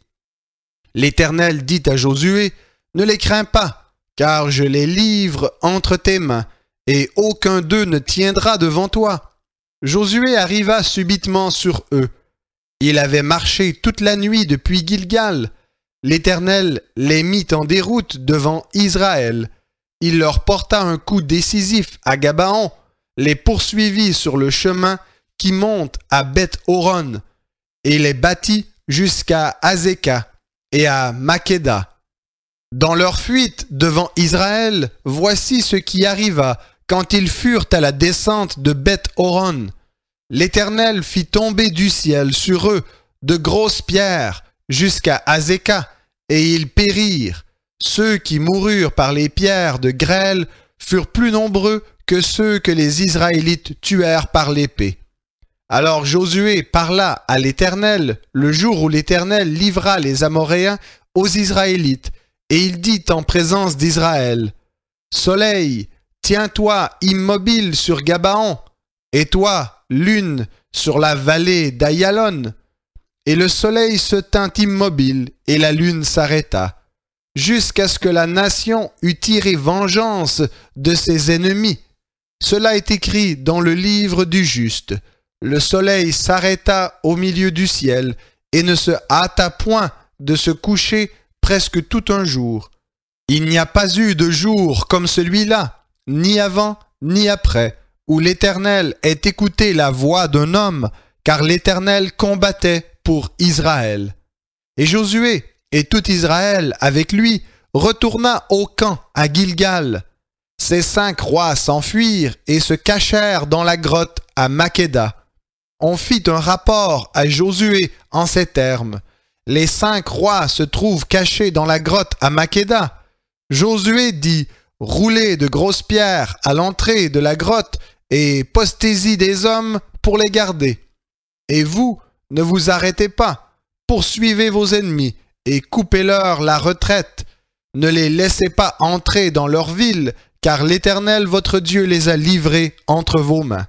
L'Éternel dit à Josué, « Ne les crains pas, car je les livre entre tes mains, et aucun d'eux ne tiendra devant toi. » Josué arriva subitement sur eux. Il avait marché toute la nuit depuis Gilgal. L'Éternel les mit en déroute devant Israël. Il leur porta un coup décisif à Gabaon, les poursuivit sur le chemin qui monte à Beth-Horon, et les battit jusqu'à Azéka et à Makéda. Dans leur fuite devant Israël, voici ce qui arriva quand ils furent à la descente de Beth-Horon. L'Éternel fit tomber du ciel sur eux de grosses pierres jusqu'à Azéka, et ils périrent. Ceux qui moururent par les pierres de grêle furent plus nombreux que ceux que les Israélites tuèrent par l'épée. Alors Josué parla à l'Éternel le jour où l'Éternel livra les Amoréens aux Israélites, et il dit en présence d'Israël, « Soleil, tiens-toi immobile sur Gabaon, et toi, lune, sur la vallée d'Ayalon. » Et le soleil se tint immobile, et la lune s'arrêta, jusqu'à ce que la nation eût tiré vengeance de ses ennemis. Cela est écrit dans le livre du juste. Le soleil s'arrêta au milieu du ciel, et ne se hâta point de se coucher presque tout un jour. Il n'y a pas eu de jour comme celui-là, ni avant, ni après, où l'Éternel ait écouté la voix d'un homme, car l'Éternel combattait pour Israël. Et Josué et tout Israël avec lui retourna au camp à Gilgal. Ces 5 rois s'enfuirent et se cachèrent dans la grotte à Makéda. On fit un rapport à Josué en ces termes. Les 5 rois se trouvent cachés dans la grotte à Makéda. Josué dit, roulez de grosses pierres à l'entrée de la grotte et postez-y des hommes pour les garder. Et vous, ne vous arrêtez pas, poursuivez vos ennemis et coupez-leur la retraite. Ne les laissez pas entrer dans leur ville, car l'Éternel votre Dieu les a livrés entre vos mains.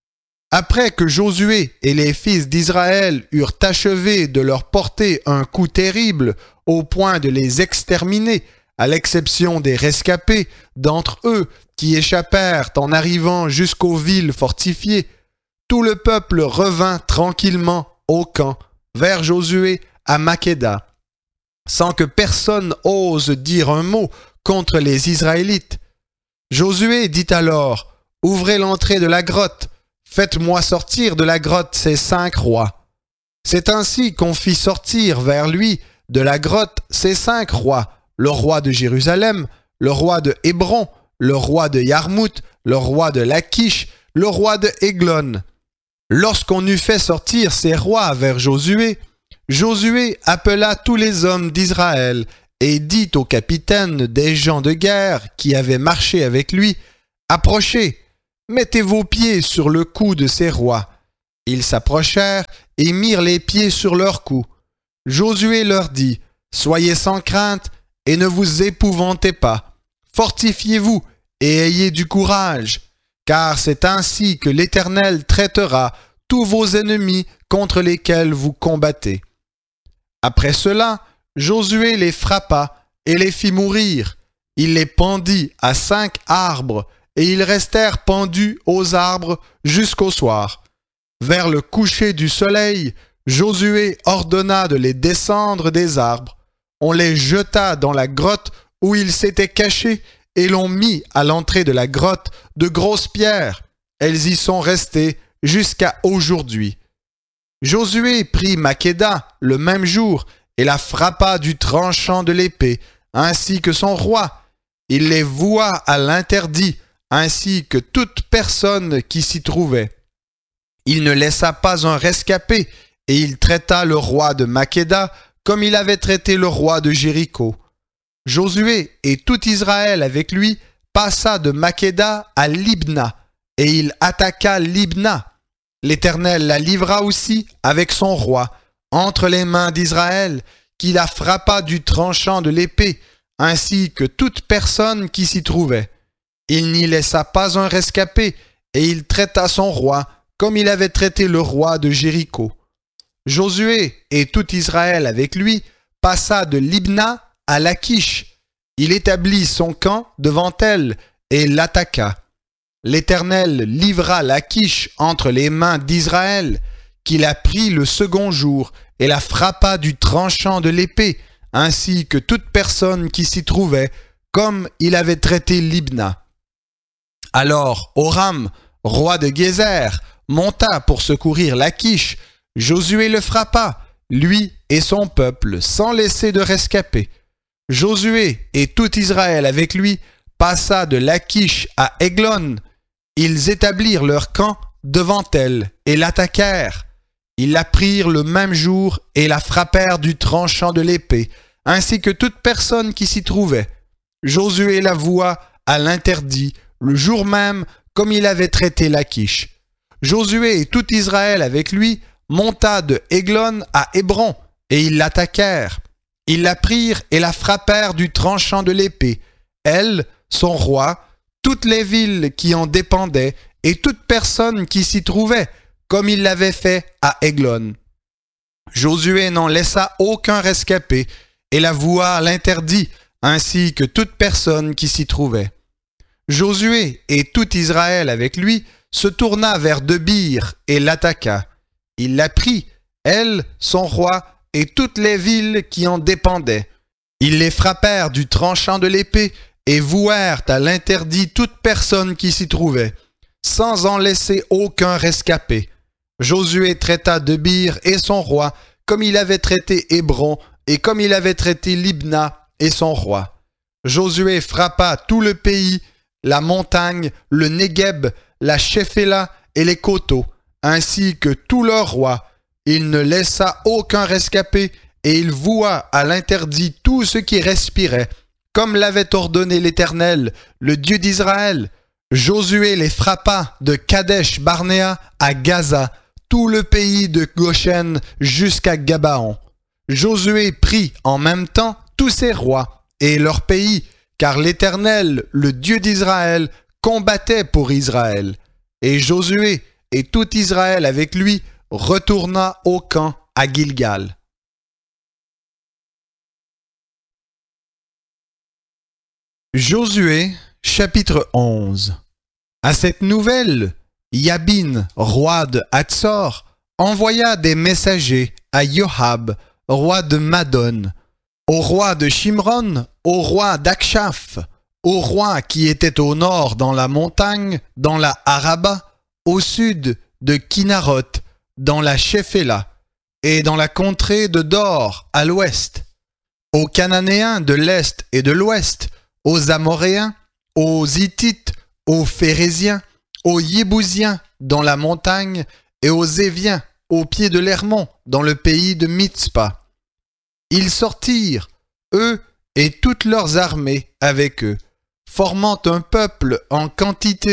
Après que Josué et les fils d'Israël eurent achevé de leur porter un coup terrible au point de les exterminer, à l'exception des rescapés d'entre eux qui échappèrent en arrivant jusqu'aux villes fortifiées, tout le peuple revint tranquillement au camp, vers Josué à Makéda, sans que personne ose dire un mot contre les Israélites. Josué dit alors, « Ouvrez l'entrée de la grotte, faites-moi sortir de la grotte ces 5 rois. » C'est ainsi qu'on fit sortir vers lui de la grotte ces 5 rois, le roi de Jérusalem, le roi de Hébron, le roi de Yarmout, le roi de Lachish, le roi de Eglon. Lorsqu'on eut fait sortir ces rois vers Josué, Josué appela tous les hommes d'Israël et dit aux capitaines des gens de guerre qui avaient marché avec lui, « Approchez, mettez vos pieds sur le cou de ces rois. Ils s'approchèrent et mirent les pieds sur leur cou. Josué leur dit, soyez sans crainte et ne vous épouvantez pas. Fortifiez-vous et ayez du courage, car c'est ainsi que l'Éternel traitera tous vos ennemis contre lesquels vous combattez. Après cela, Josué les frappa et les fit mourir. Il les pendit à 5 arbres, et ils restèrent pendus aux arbres jusqu'au soir. Vers le coucher du soleil, Josué ordonna de les descendre des arbres. On les jeta dans la grotte où ils s'étaient cachés, et l'on mit à l'entrée de la grotte de grosses pierres. Elles y sont restées jusqu'à aujourd'hui. Josué prit Makéda le même jour et la frappa du tranchant de l'épée, ainsi que son roi. Il les voua à l'interdit, ainsi que toute personne qui s'y trouvait. Il ne laissa pas un rescapé, et il traita le roi de Makéda comme il avait traité le roi de Jéricho. Josué et tout Israël avec lui passa de Makéda à Libna, et il attaqua Libna. L'Éternel la livra aussi avec son roi entre les mains d'Israël, qui la frappa du tranchant de l'épée, ainsi que toute personne qui s'y trouvait. Il n'y laissa pas un rescapé, et il traita son roi comme il avait traité le roi de Jéricho. Josué et tout Israël avec lui passa de Libna à Lachish. Il établit son camp devant elle et l'attaqua. L'Éternel livra Lachish entre les mains d'Israël, qui la prit le second jour et la frappa du tranchant de l'épée, ainsi que toute personne qui s'y trouvait, comme il avait traité Libna. Alors Horam, roi de Gézer, monta pour secourir Lachish. Josué le frappa, lui et son peuple, sans laisser de rescapé. Josué et tout Israël avec lui passa de Lachish à Églon. Ils établirent leur camp devant elle et l'attaquèrent. Ils la prirent le même jour et la frappèrent du tranchant de l'épée, ainsi que toute personne qui s'y trouvait. Josué la voua à l'interdit le jour même comme il avait traité Lachish. Josué et tout Israël avec lui monta de Églon à Hébron, et ils l'attaquèrent. Ils la prirent et la frappèrent du tranchant de l'épée, elle, son roi, toutes les villes qui en dépendaient, et toute personne qui s'y trouvait, comme il l'avait fait à Églon. Josué n'en laissa aucun rescapé, et la voua à l'interdit, ainsi que toute personne qui s'y trouvait. Josué et tout Israël avec lui se tourna vers Debir et l'attaqua. Il la prit, elle, son roi, et toutes les villes qui en dépendaient. Ils les frappèrent du tranchant de l'épée et vouèrent à l'interdit toute personne qui s'y trouvait, sans en laisser aucun rescapé. Josué traita Debir et son roi comme il avait traité Hébron et comme il avait traité Libna et son roi. Josué frappa tout le pays, la montagne, le Négueb, la Shéphéla et les coteaux, ainsi que tous leurs rois. Il ne laissa aucun rescapé, et il voua à l'interdit tout ce qui respirait, comme l'avait ordonné l'Éternel, le Dieu d'Israël. Josué les frappa de Kadesh Barnéa à Gaza, tout le pays de Goshen jusqu'à Gabaon. Josué prit en même temps tous ses rois et leur pays, car l'Éternel, le Dieu d'Israël, combattait pour Israël. Et Josué et tout Israël avec lui retourna au camp à Gilgal. Josué, chapitre 11. À cette nouvelle, Yabin, roi de Hatzor, envoya des messagers à Joab, roi de Madon, au roi de Shimron, au roi d'Akshaph, au roi qui était au nord dans la montagne, dans la Araba, au sud de Kinnaroth, dans la Shéphéla, et dans la contrée de Dor à l'ouest, aux Cananéens de l'est et de l'ouest, aux Amoréens, aux Hittites, aux Phérésiens, aux Yébousiens dans la montagne, et aux Éviens au pied de l'Hermon dans le pays de Mitzpa. Ils sortirent, eux et toutes leurs armées avec eux, formant un peuple en quantité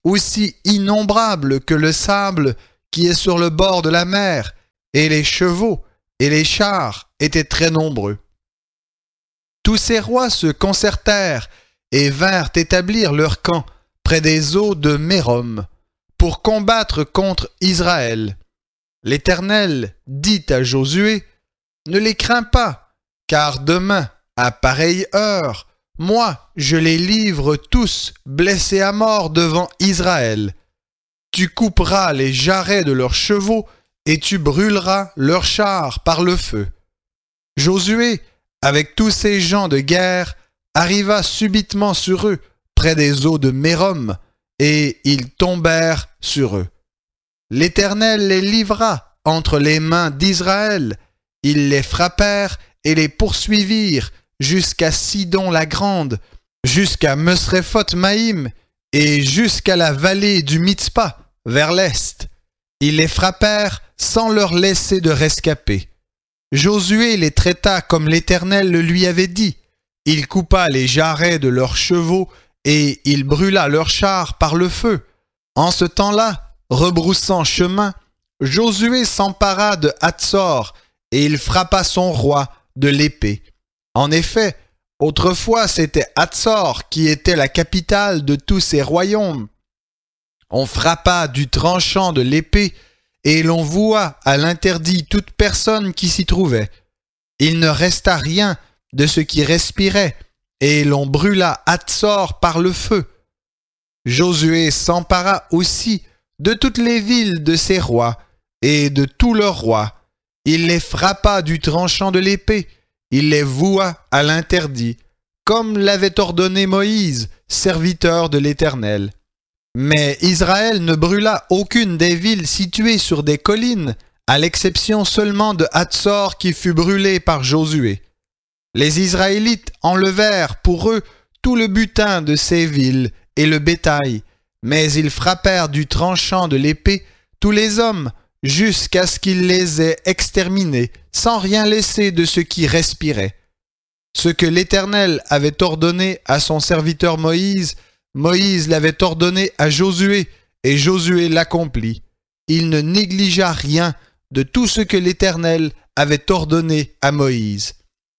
aussi innombrables que le sable qui est sur le bord de la mer, et les chevaux et les chars étaient très nombreux. Tous ces rois se concertèrent et vinrent établir leur camp près des eaux de Mérom, pour combattre contre Israël. L'Éternel dit à Josué, « Ne les crains pas, car demain, à pareille heure, moi, je les livre tous blessés à mort devant Israël. Tu couperas les jarrets de leurs chevaux et tu brûleras leurs chars par le feu. » Josué, avec tous ces gens de guerre, arriva subitement sur eux, près des eaux de Mérom, et ils tombèrent sur eux. L'Éternel les livra entre les mains d'Israël. Ils les frappèrent et les poursuivirent jusqu'à Sidon la Grande, jusqu'à Mesréphoth-Maïm et jusqu'à la vallée du Mitzpa, vers l'est. Ils les frappèrent sans leur laisser de rescapés. Josué les traita comme l'Éternel le lui avait dit. Il coupa les jarrets de leurs chevaux et il brûla leurs chars par le feu. En ce temps-là, rebroussant chemin, Josué s'empara de Hatzor et il frappa son roi de l'épée. En effet, autrefois c'était Hatzor qui était la capitale de tous ces royaumes. On frappa du tranchant de l'épée et l'on voua à l'interdit toute personne qui s'y trouvait. Il ne resta rien de ce qui respirait et l'on brûla Hatzor par le feu. Josué s'empara aussi de toutes les villes de ses rois et de tous leurs rois. Il les frappa du tranchant de l'épée, il les voua à l'interdit, comme l'avait ordonné Moïse, serviteur de l'Éternel. Mais Israël ne brûla aucune des villes situées sur des collines, à l'exception seulement de Hatzor qui fut brûlée par Josué. Les Israélites enlevèrent pour eux tout le butin de ces villes et le bétail, mais ils frappèrent du tranchant de l'épée tous les hommes jusqu'à ce qu'ils les aient exterminés, sans rien laisser de ce qui respirait. Ce que l'Éternel avait ordonné à son serviteur Moïse, Moïse l'avait ordonné à Josué, et Josué l'accomplit. Il ne négligea rien de tout ce que l'Éternel avait ordonné à Moïse.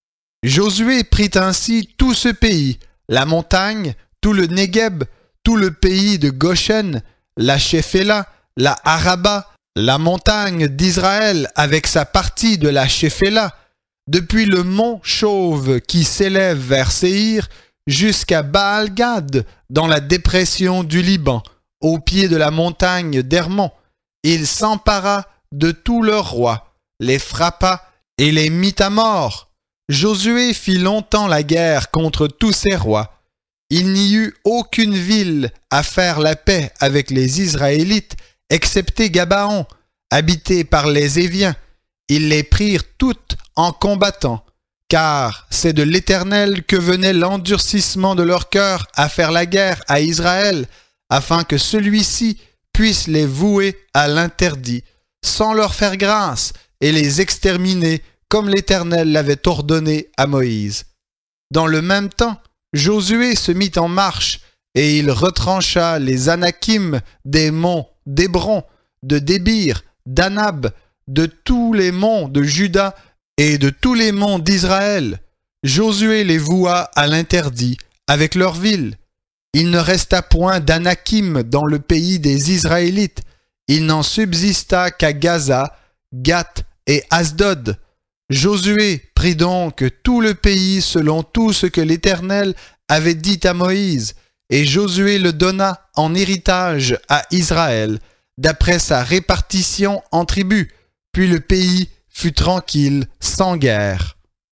Josué prit ainsi tout ce pays, la montagne, tout le Négueb, tout le pays de Goshen, la Shéphéla, la Araba, la montagne d'Israël avec sa partie de la Shéphéla, depuis le mont Chauve qui s'élève vers Séhir jusqu'à Baal-Gad dans la dépression du Liban, au pied de la montagne d'Hermon. Il s'empara de tous leurs rois, les frappa et les mit à mort. Josué fit longtemps la guerre contre tous ces rois. Il n'y eut aucune ville à faire la paix avec les Israélites, excepté Gabaon, habité par les Éviens. Ils les prirent toutes en combattant, car c'est de l'Éternel que venait l'endurcissement de leur cœur à faire la guerre à Israël, afin que celui-ci puisse les vouer à l'interdit, sans leur faire grâce, et les exterminer comme l'Éternel l'avait ordonné à Moïse. Dans le même temps, Josué se mit en marche, et il retrancha les Anakim des monts d'Hébron, de Débir, d'Anab, de tous les monts de Juda et de tous les monts d'Israël. Josué les voua à l'interdit, avec leurs villes. Il ne resta point d'Anakim dans le pays des Israélites. Il n'en subsista qu'à Gaza, Gath et Asdod. Josué prit donc tout le pays selon tout ce que l'Éternel avait dit à Moïse, et Josué le donna en héritage à Israël, d'après sa répartition en tribus, puis le pays fut tranquille, sans guerre.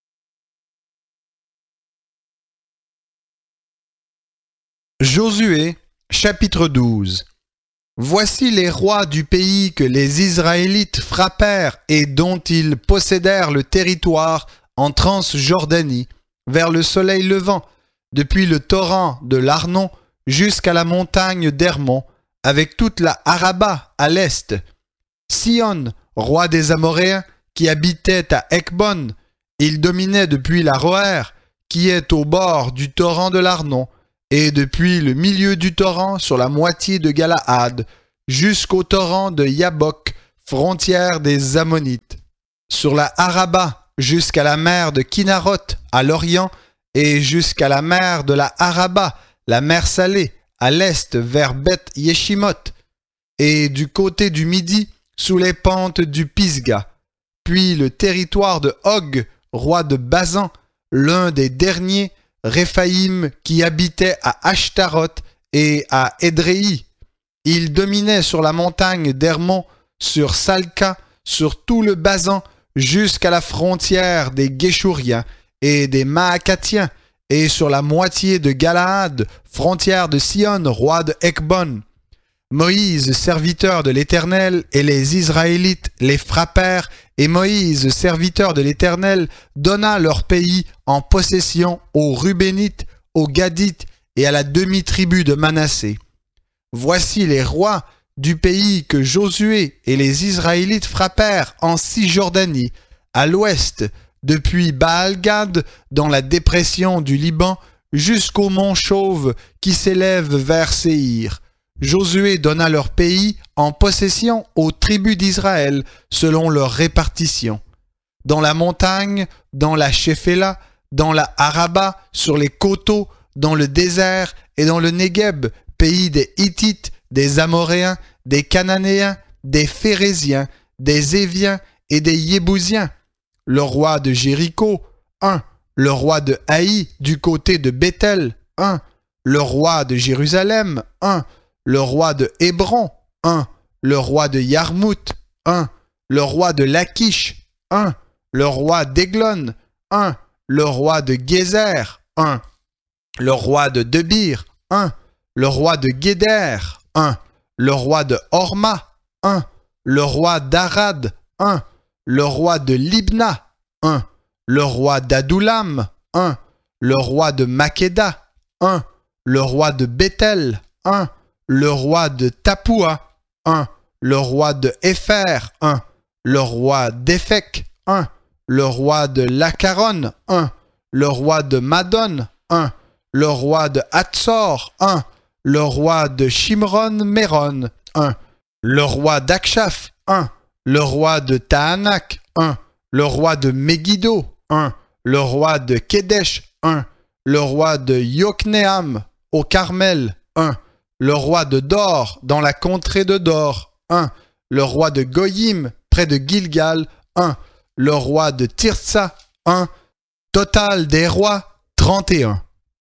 Josué, chapitre 12. Voici les rois du pays que les Israélites frappèrent et dont ils possédèrent le territoire en Transjordanie, vers le soleil levant, depuis le torrent de l'Arnon jusqu'à la montagne d'Hermon, avec toute la Araba à l'est. Sihon, roi des Amoréens, qui habitait à Ekbon, il dominait depuis la Roër, qui est au bord du torrent de l'Arnon, et depuis le milieu du torrent sur la moitié de Galaad, jusqu'au torrent de Yabok, frontière des Ammonites, sur la Araba, jusqu'à la mer de Kinnaroth à l'orient, et jusqu'à la mer de la Araba, la mer Salée, à l'est vers Beth Yeshimoth, et du côté du midi, sous les pentes du Pisga, puis le territoire de Og, roi de Basan, l'un des derniers, Réphaïm, qui habitait à Ashtaroth et à Édréi. Il dominait sur la montagne d'Hermon, sur Salca, sur tout le Basan, jusqu'à la frontière des Guéchouriens et des Maacathiens, et sur la moitié de Galaad, frontière de Sion, roi de Hecbon. Moïse, serviteur de l'Éternel, et les Israélites les frappèrent, et Moïse, serviteur de l'Éternel, donna leur pays en possession aux Rubénites, aux Gadites et à la demi-tribu de Manassé. Voici les rois du pays que Josué et les Israélites frappèrent en Cisjordanie, à l'ouest, depuis Baal-Gad, dans la dépression du Liban, jusqu'au mont Chauve qui s'élève vers Séhir. Josué donna leur pays en possession aux tribus d'Israël selon leur répartition. Dans la montagne, dans la Shéphéla, dans la Araba, sur les coteaux, dans le désert et dans le Négueb, pays des Hittites, des Amoréens, des Cananéens, des Phéréziens, des Éviens et des Yébousiens. Le roi de Jéricho, 1. Le roi de Haï du côté de Béthel, 1. Le roi de Jérusalem, 1. Le roi de Hébron, 1. Le roi de Yarmouth, 1. Le roi de Lachish, 1. Le roi d'Églon, 1. Le roi de Gézer, 1. Le roi de Debir, 1. Le roi de Guéder, 1. Le roi de Horma, 1. Le roi d'Arad, 1. Le roi de Libna, 1. Le roi d'Adoulam, 1. Le roi de Makéda, 1. Le roi de Béthel, 1. Le roi de Tapoua, 1. Le roi de Épher, 1. Le roi d'Éphec, 1. Le roi de Lacaron, 1. Le roi de Madon, 1. Le roi de Hatzor, 1. Le roi de Shimron-Méron, 1. Le roi d'Akshaph, 1. Le roi de Tahanak, 1. Le roi de Megiddo, 1. Le roi de Kédesh, 1. Le roi de Yokneam, au Carmel, 1. Le roi de Dor, dans la contrée de Dor, 1. Le roi de Goyim, près de Gilgal, 1. Le roi de Tirsa, 1. Total des rois, 31.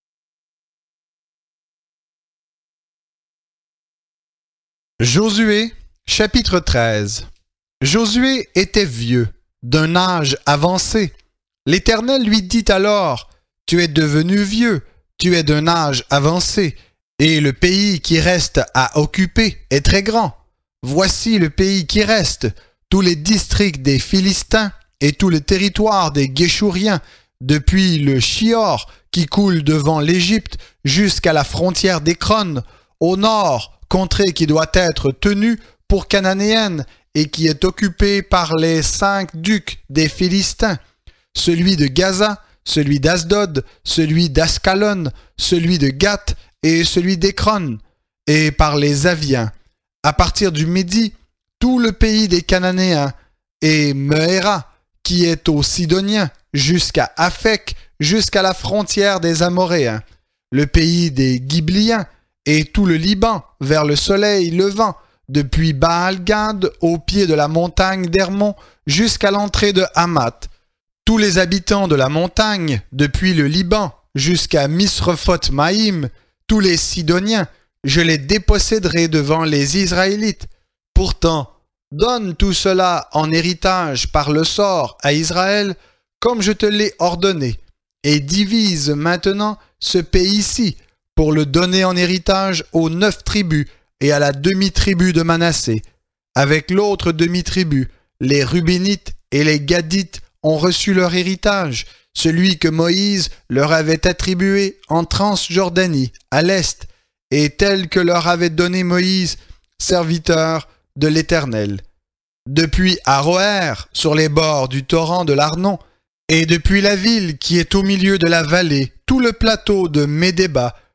Josué, chapitre 13. Josué était vieux, d'un âge avancé. L'Éternel lui dit alors, « Tu es devenu vieux, tu es d'un âge avancé, et le pays qui reste à occuper est très grand. Voici le pays qui reste, tous les districts des Philistins et tout le territoire des Guéchouriens, depuis le Chior qui coule devant l'Égypte jusqu'à la frontière d'Écron, au nord, contrée qui doit être tenue pour cananéenne et qui est occupée par les 5 ducs des Philistins, celui de Gaza, celui d'Asdod, celui d'Ascalon, celui de Gath et celui d'Écron, et par les Aviens. À partir du Midi, tout le pays des Cananéens, et Mehéra, qui est aux Sidoniens, jusqu'à Aphek, jusqu'à la frontière des Amoréens, le pays des Gibliens, et tout le Liban, vers le soleil levant, depuis Baal-Gad au pied de la montagne d'Hermon, jusqu'à l'entrée de Hamath. Tous les habitants de la montagne, depuis le Liban jusqu'à Misrephoth-Maïm, tous les Sidoniens, je les déposséderai devant les Israélites. Pourtant, donne tout cela en héritage par le sort à Israël, comme je te l'ai ordonné, et divise maintenant ce pays-ci pour le donner en héritage aux 9 tribus et à la demi-tribu de Manassé. Avec l'autre demi-tribu, les Rubénites et les Gadites ont reçu leur héritage, celui que Moïse leur avait attribué en Transjordanie, à l'est, et tel que leur avait donné Moïse, serviteur de l'Éternel. Depuis Aroër, sur les bords du torrent de l'Arnon, et depuis la ville qui est au milieu de la vallée, tout le plateau de Médéba,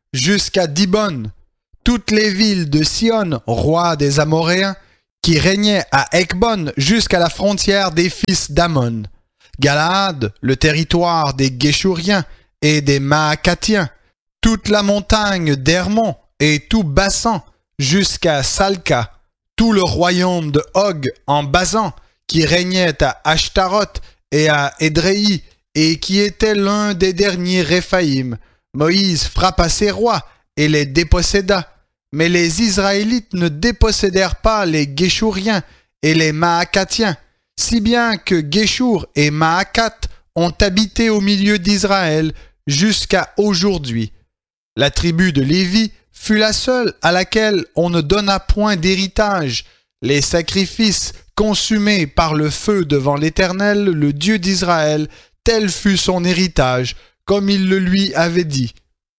jusqu'à Dibon, toutes les villes de Sihon, roi des Amoréens, qui régnait à Ekbon jusqu'à la frontière des fils d'Ammon. Galaad, le territoire des Guéchouriens et des Maacathiens, toute la montagne d'Hermon et tout Bassan jusqu'à Salca, tout le royaume de Og en Basan, qui régnait à Ashtaroth et à Édréi, et qui était l'un des derniers Réphaïm. Moïse frappa ses rois et les déposséda. Mais les Israélites ne dépossédèrent pas les Guéchouriens et les Maacathiens, si bien que Guéchour et Maacat ont habité au milieu d'Israël jusqu'à aujourd'hui. La tribu de Lévi fut la seule à laquelle on ne donna point d'héritage. Les sacrifices consumés par le feu devant l'Éternel, le Dieu d'Israël, tel fut son héritage, comme il le lui avait dit.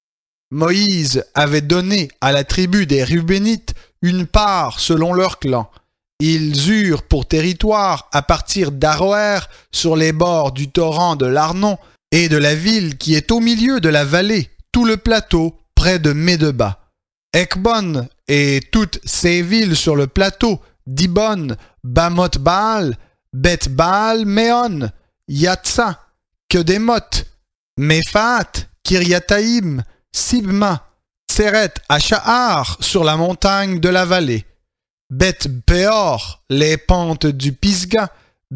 Moïse avait donné à la tribu des Rubénites une part selon leur clan. Ils eurent pour territoire à partir d'Aroër sur les bords du torrent de l'Arnon et de la ville qui est au milieu de la vallée, tout le plateau près de Médeba. Ekbon et toutes ses villes sur le plateau, Dibon, Bamoth-Baal, Beth-Baal, Méon, Yatsa, Kedémoth, Méphaat, Kiriathaïm, Sibma, Tseret Achahar sur la montagne de la vallée, Beth-Péor, les pentes du Pisga,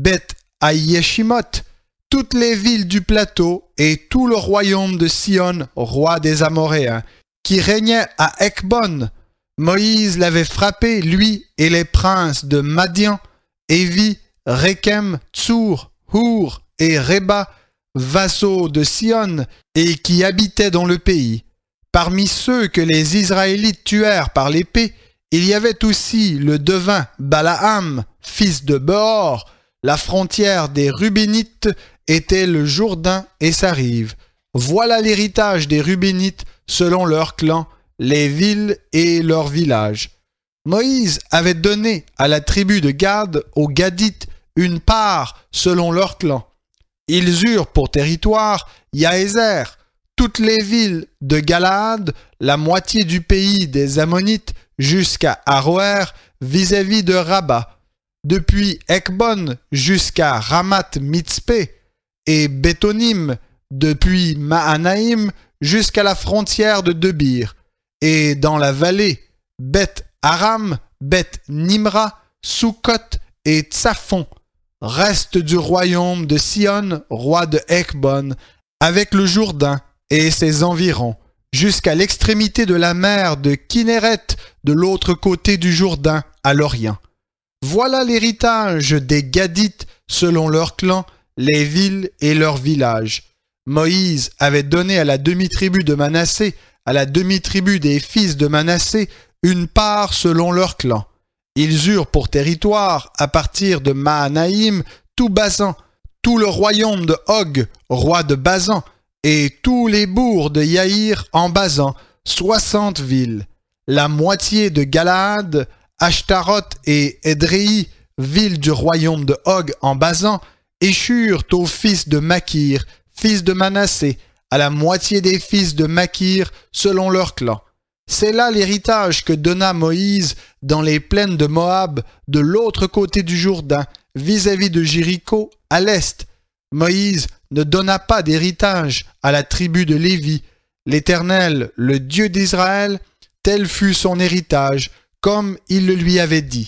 Beth-Ayeshimoth, toutes les villes du plateau et tout le royaume de Sihon, roi des Amoréens, qui régnait à Ekbon. Moïse l'avait frappé, lui et les princes de Madian, Évi, Rékem, Tsour, Hour et Réba, vassaux de Sihon, et qui habitaient dans le pays. Parmi ceux que les Israélites tuèrent par l'épée, il y avait aussi le devin Balaam, fils de Beor. La frontière des Rubénites était le Jourdain et sa rive. Voilà l'héritage des Rubénites selon leurs clans, les villes et leurs villages. Moïse avait donné à la tribu de Gad, aux Gadites, une part selon leurs clans. Ils eurent pour territoire Yaézer, toutes les villes de Galaad, la moitié du pays des Ammonites, jusqu'à Aroër, vis-à-vis de Rabat, depuis Ekbon jusqu'à Ramath-Mitzpé, et Bétonim, depuis Mahanaïm jusqu'à la frontière de Debir, et dans la vallée, Beth-Aram, Beth-Nimra, Soukot et Tsaphon, reste du royaume de Sihon, roi de Ekbon, avec le Jourdain et ses environs, jusqu'à l'extrémité de la mer de Kinéret, de l'autre côté du Jourdain, à l'Orient. Voilà l'héritage des Gadites selon leurs clans, les villes et leurs villages. Moïse avait donné à la demi-tribu de Manassé, à la demi-tribu des fils de Manassé, une part selon leurs clans. Ils eurent pour territoire, à partir de Mahanaïm, tout Basan, tout le royaume de Og, roi de Basan, et tous les bourgs de Yaïr en Basan, 60 villes. La moitié de Galaad, Ashtaroth et Édréi, villes du royaume de Og en Basan, échurent aux fils de Makir, fils de Manassé, à la moitié des fils de Makir selon leur clan. C'est là l'héritage que donna Moïse dans les plaines de Moab, de l'autre côté du Jourdain, vis-à-vis de Jéricho, à l'est. Moïse ne donna pas d'héritage à la tribu de Lévi. L'Éternel, le Dieu d'Israël, tel fut son héritage, comme il le lui avait dit.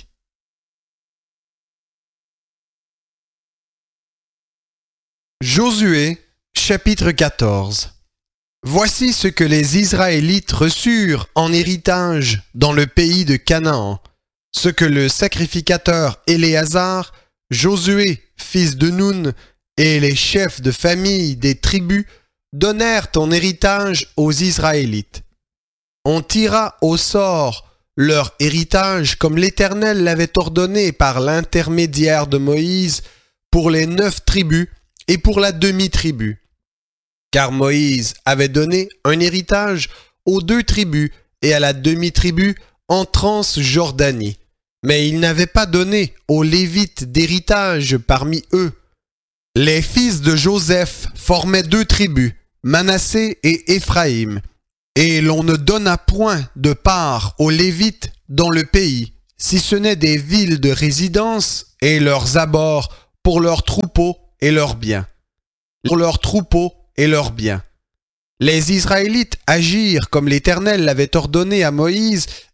Josué, chapitre 14. Voici ce que les Israélites reçurent en héritage dans le pays de Canaan, ce que le sacrificateur Éléazar, Josué, fils de Nun, et les chefs de famille des tribus donnèrent en héritage aux Israélites. On tira au sort leur héritage comme l'Éternel l'avait ordonné par l'intermédiaire de Moïse pour les 9 tribus et pour la demi-tribu. Car Moïse avait donné un héritage aux 2 tribus et à la demi-tribu en Transjordanie, mais il n'avait pas donné aux Lévites d'héritage parmi eux. Les fils de Joseph formaient 2 tribus, Manassé et Éphraïm, Et l'on ne donna point de part aux Lévites dans le pays, si ce n'est des villes de résidence et leurs abords pour leurs troupeaux et leurs biens. Pour leurs troupeaux et leurs biens. Les Israélites agirent comme l'Éternel l'avait ordonné à Moïse,